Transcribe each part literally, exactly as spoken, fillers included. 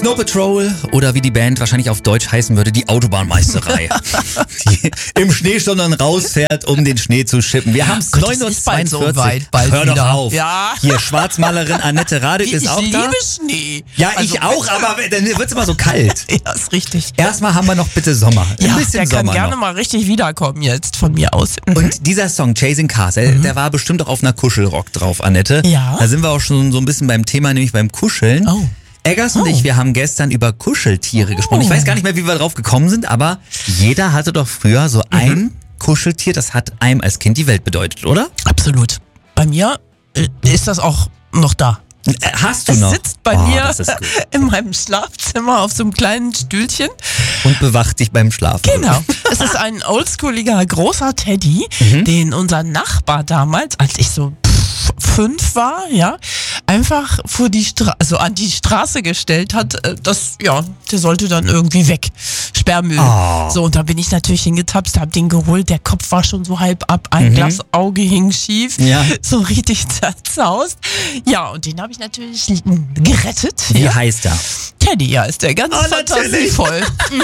Snow Patrol oder wie die Band wahrscheinlich auf Deutsch heißen würde, die Autobahnmeisterei. Die im Schneesturm dann rausfährt, um den Schnee zu schippen. Wir haben es neun Uhr zweiundvierzig. So weit, bald Hör wieder. doch auf. Ja. Hier, Schwarzmalerin Annette Radek ist ich auch liebe da. Schnee. Ja, Also, ich auch, aber dann wird es immer so kalt. Ja, ist richtig. Erstmal haben wir noch bitte Sommer. Ein Ja, bisschen der kann Sommer gerne noch. mal richtig wiederkommen jetzt von mir aus. Mhm. Und dieser Song, Chasing Cars, der, der war bestimmt auch auf einer Kuschelrock drauf, Annette. Ja. Da sind wir auch schon so ein bisschen beim Thema, nämlich beim Kuscheln. Oh. Eggers und Oh. ich, wir haben gestern über Kuscheltiere gesprochen. Ich weiß gar nicht mehr, wie wir drauf gekommen sind, aber jeder hatte doch früher so ein Kuscheltier, das hat einem als Kind die Welt bedeutet, oder? Absolut. Bei mir äh, ist das auch noch da. Äh, Hast du Es noch? sitzt bei Oh, mir das ist gut. in meinem Schlafzimmer auf so einem kleinen Stühlchen. Und bewacht dich beim Schlafen. Genau. Es ist ein oldschooliger großer Teddy, Mhm. den unser Nachbar damals, als ich so pff, fünf war, ja, einfach vor die Stra also an die Straße gestellt hat. Äh, Das, ja, der sollte dann irgendwie weg. Sperrmüll. Oh. So, und da bin ich natürlich hingetapst, hab den geholt. Der Kopf war schon so halb ab, ein Glasauge hing schief. Ja. So richtig zerzaust. Ja, und den habe ich natürlich gerettet. Wie ja. heißt er? Teddy, ja, ist der ganz Oh, natürlich. fantasievoll.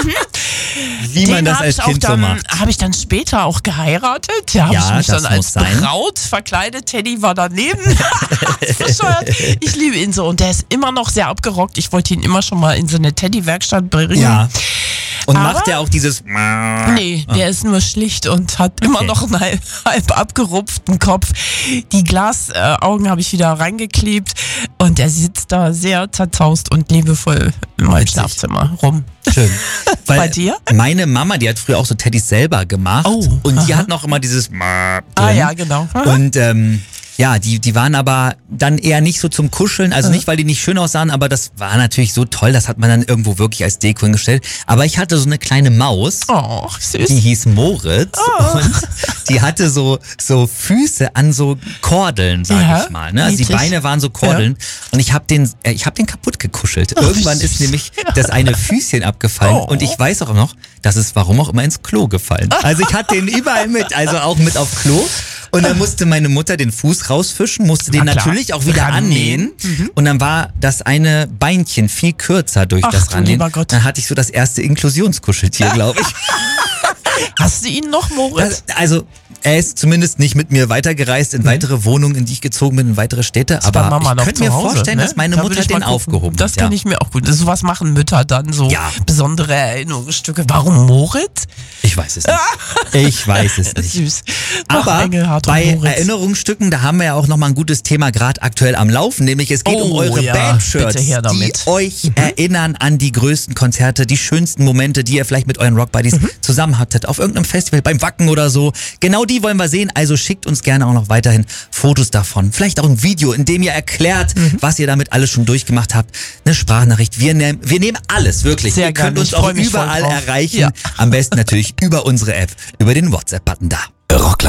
Wie man Den das hab als ich Kind auch so dann, macht. Habe ich dann später auch geheiratet. Da habe Ja, ich mich das dann als muss sein. Braut verkleidet. Teddy war daneben. Bescheuert. Ich liebe ihn so und der ist immer noch sehr abgerockt. Ich wollte ihn immer schon mal in so eine Teddy-Werkstatt bringen. Ja. Und Aber- macht er auch dieses... Nee, der ist nur schlicht und hat immer Okay. noch einen halb, halb abgerupften Kopf. Die Glasaugen habe ich wieder reingeklebt und er sitzt da sehr zerzaust und liebevoll in meinem Witzig. Schlafzimmer rum. Schön. Weil Bei dir? Meine Mama, die hat früher auch so Teddys selber gemacht. Oh, und die aha. hat noch immer dieses drin. Ah ja, genau. Und ähm, ja, die, die waren aber dann eher nicht so zum Kuscheln, also nicht, weil die nicht schön aussahen, aber das war natürlich so toll, das hat man dann irgendwo wirklich als Deko hingestellt. Aber ich hatte so eine kleine Maus, Oh, süß. die hieß Moritz und die hatte so, so Füße an so Kordeln, sag Ja, ich mal. Ne? Also die niedlich. Beine waren so Kordeln und ich habe den, äh, ich hab den kaputt gekuschelt. Ach, Irgendwann süß. ist nämlich das eine Füßchen abgefallen Oh. und ich weiß auch noch, das ist warum auch immer ins Klo gefallen. Also ich hatte den überall mit, also auch mit auf Klo. Und dann musste meine Mutter den Fuß rausfischen, musste den Na klar. natürlich auch wieder Rannähen. annähen. Und dann war das eine Beinchen viel kürzer durch Ach, das du Rannähen. lieber Gott. Dann hatte ich so das erste Inklusionskuscheltier, glaube ich. Hast du ihn noch, Moritz? Das, also er ist zumindest nicht mit mir weitergereist in weitere Wohnungen, in die ich gezogen bin, in weitere Städte. Ist bei Aber Mama ich noch könnte zu mir Hause, vorstellen, ne? dass meine Da Mutter will ich mal den gucken. aufgehoben Das hat. kann ja. ich mir auch gut. So was machen Mütter dann, so Ja. besondere Erinnerungsstücke. Warum Moritz? Ich weiß es nicht. Ich weiß es nicht. Süß. Ach, Aber Engelhard und bei Moritz. Erinnerungsstücken, da haben wir ja auch nochmal ein gutes Thema gerade aktuell am Laufen, nämlich es geht Oh, um eure ja, Bandshirts, bitte her die damit. euch erinnern an die größten Konzerte, die schönsten Momente, die ihr vielleicht mit euren Rockbuddies Mhm. zusammen hattet, auf irgendeinem Festival, beim Wacken oder so. Genau die wollen wir sehen, also schickt uns gerne auch noch weiterhin Fotos davon. Vielleicht auch ein Video, in dem ihr erklärt, Mhm. was ihr damit alles schon durchgemacht habt. Eine Sprachnachricht. Wir nehmen, wir nehmen alles, wirklich. Sehr ihr könnt gerne, uns ich auch freu mich voll überall drauf. erreichen. Ja. Am besten natürlich über unsere App, über den WhatsApp-Button da. Rockland.